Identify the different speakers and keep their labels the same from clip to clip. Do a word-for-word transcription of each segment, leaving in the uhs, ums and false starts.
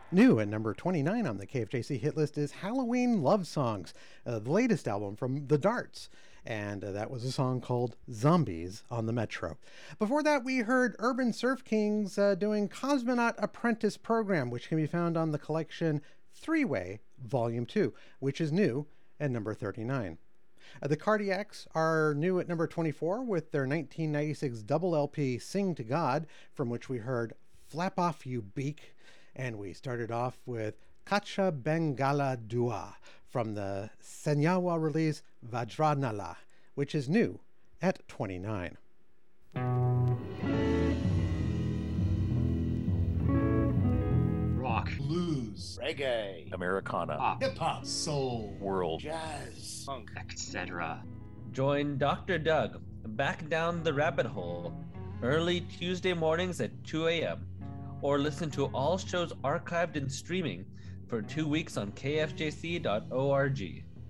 Speaker 1: New at number twenty-nine on the K F J C hit list is Halloween Love Songs, uh, the latest album from The Darts. And uh, that was a song called Zombies on the Metro. Before that, we heard Urban Surf Kings uh, doing Cosmonaut Apprentice Program, which can be found on the collection Three-Way Volume two, which is new at number thirty-nine. Uh, the Cardiacs are new at number twenty-four with their nineteen ninety-six double L P Sing to God, from which we heard Flap Off You Beak. And we started off with Kacha Bengala Dua from the Senyawa release Vajranala, which is new at twenty-nine.
Speaker 2: Rock,
Speaker 3: blues,
Speaker 4: reggae,
Speaker 5: Americana,
Speaker 2: pop,
Speaker 3: hip-hop, soul,
Speaker 5: world,
Speaker 4: jazz,
Speaker 2: funk, et cetera.
Speaker 6: Join Doctor Doug back down the rabbit hole early Tuesday mornings at two a.m. or listen to all shows archived and streaming for two weeks on K F J C dot org.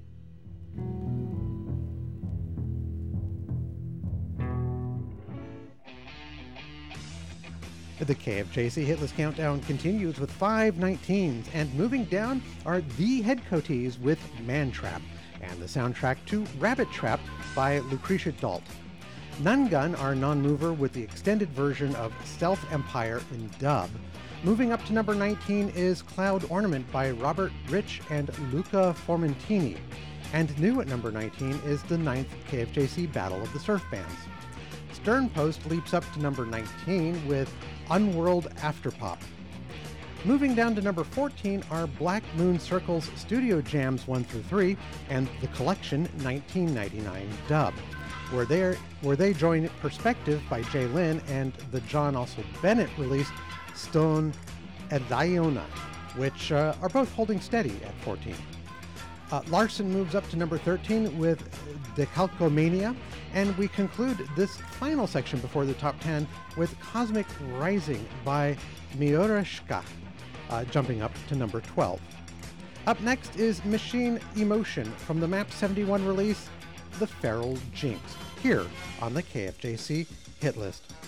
Speaker 1: The K F J C Hitlist Countdown continues with five nineteens, and moving down are The Headcoatees with Man Trap, and the soundtrack to Rabbit Trap by Lucretia Dalt. Nun Gun are Non-Mover with the extended version of Stealth Empire in dub. Moving up to number nineteen is Cloud Ornament by Robert Rich and Luca Formentini. And new at number nineteen is the ninth K F J C Battle of the Surf Bands. Stern Post leaps up to number nineteen with Unworld Afterpop. Moving down to number fourteen are Black Moon Circle's Studio Jams one through three and the Collection nineteen ninety-nine dub, where, where they join Perspective by Jay Lynn and the John Also Bennett released Stone Ediona, which uh, are both holding steady at fourteen. Uh, Larson moves up to number thirteen with Decalcomania, and we conclude this final section before the top ten with Cosmic Rising by Mioreshka, uh, jumping up to number twelve. Up next is Machine Emotion from the Map seventy-one release, The Feral Jinx, here on the K F J C Hit List.